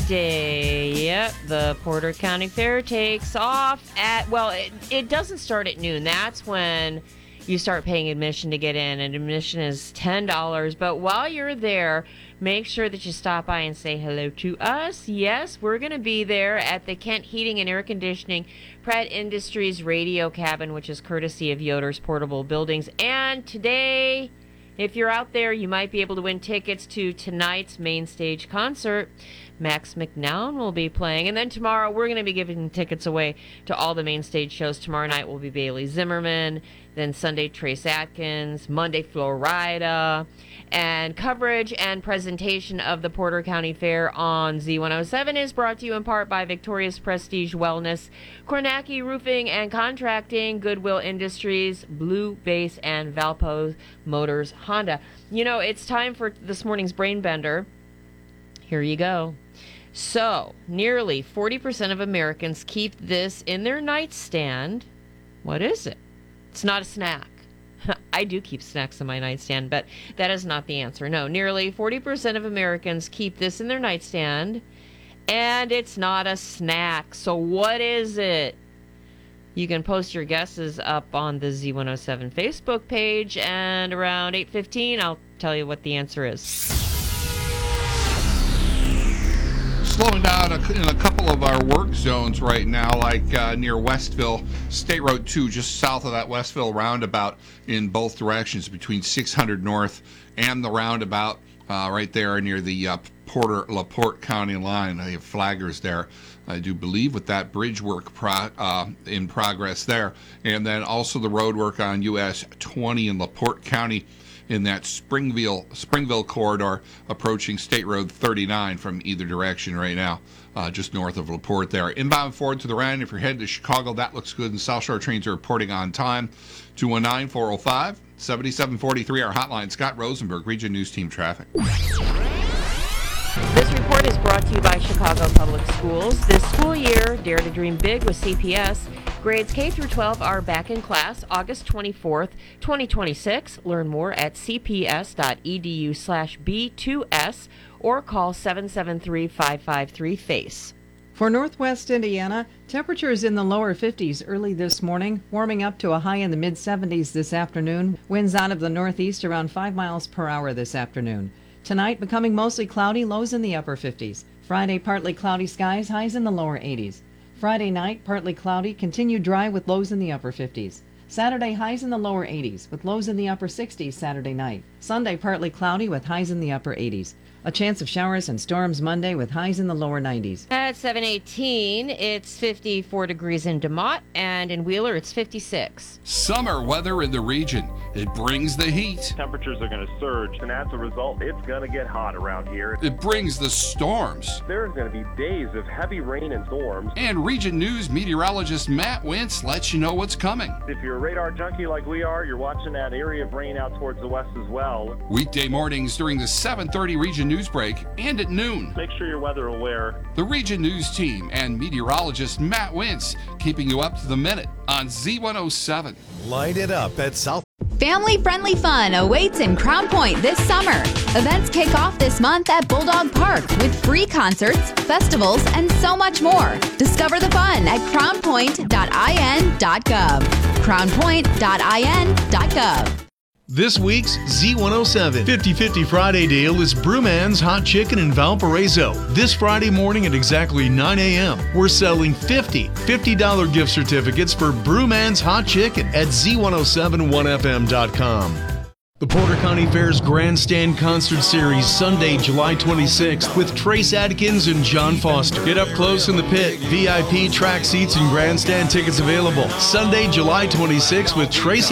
Wednesday. Yep, the Porter County Fair takes off at, well, it doesn't start at noon. That's when you start paying admission to get in, and admission is $10. But while you're there, make sure that you stop by and say hello to us. Yes, we're going to be there at the Kent Heating and Air Conditioning Pratt Industries Radio Cabin, which is courtesy of Yoder's Portable Buildings. And today, if you're out there, you might be able to win tickets to tonight's main stage concert. Max McNown will be playing. And then tomorrow, we're going to be giving tickets away to all the main stage shows. Tomorrow night will be Bailey Zimmerman. Then Sunday, Trace Atkins. Monday, Florida. And coverage and presentation of the Porter County Fair on Z107 is brought to you in part by Victoria's Prestige Wellness, Kornacki Roofing and Contracting, Goodwill Industries, Blue Base, and Valpo Motors Honda. You know, it's time for this morning's Brain Bender. Here you go. So, nearly 40% of Americans keep this in their nightstand. What is it? It's not a snack. I do keep snacks in my nightstand, but that is not the answer. No, nearly 40% of Americans keep this in their nightstand, and it's not a snack. So what is it? You can post your guesses up on the Z107 Facebook page, and around 8:15, I'll tell you what the answer is. Slowing down in a couple of our work zones right now, like near Westville, State Road 2, just south of that Westville roundabout in both directions between 600 North and the roundabout right there near the Porter-LaPorte County line. I have flaggers there, I do believe, with that bridge work in progress there. And then also the road work on US 20 in LaPorte County in that Springville corridor approaching State Road 39 from either direction right now, just north of LaPorte there. Inbound forward to the Rand, if you're headed to Chicago, that looks good, and South Shore trains are reporting on time. 219-405-7743, our hotline. Scott Rosenberg, Region News Team Traffic. This report is brought to you by Chicago Public Schools. This school year, dare to dream big with CPS. Grades K through 12 are back in class August 24th, 2026. Learn more at cps.edu/B2S or call 773-553-FACE. For Northwest Indiana, temperatures in the lower 50s early this morning, warming up to a high in the mid-70s this afternoon. Winds out of the northeast around 5 miles per hour this afternoon. Tonight, becoming mostly cloudy, lows in the upper 50s. Friday, partly cloudy skies, highs in the lower 80s. Friday night, partly cloudy, continued dry with lows in the upper 50s. Saturday, highs in the lower 80s, with lows in the upper 60s Saturday night. Sunday, partly cloudy with highs in the upper 80s. A chance of showers and storms Monday with highs in the lower 90s. At 7:18, it's 54 degrees in DeMotte, and in Wheeler, it's 56. Summer weather in the region. It brings the heat. Temperatures are going to surge, and as a result, it's going to get hot around here. It brings the storms. There's going to be days of heavy rain and storms. And Region News meteorologist Matt Wentz lets you know what's coming. If you're a radar junkie like we are, you're watching that area of rain out towards the west as well. Weekday mornings during the 7:30 Region News break and at noon. Make sure you're weather aware. The Region News team and meteorologist Matt Wentz keeping you up to the minute on Z107. Light it up at South. Family-friendly fun awaits in Crown Point this summer. Events kick off this month at Bulldog Park with free concerts, festivals, and so much more. Discover the fun at crownpoint.in.gov. crownpoint.in.gov. This week's Z107 50/50 Friday deal is Brewman's Hot Chicken in Valparaiso. This Friday morning at exactly 9 a.m., we're selling $50 gift certificates for Brewman's Hot Chicken at Z1071FM.com. The Porter County Fair's Grandstand Concert Series, Sunday, July 26th, with Trace Adkins and John Foster. Get up close in the pit. VIP track seats and grandstand tickets available. Sunday, July 26th, with Trace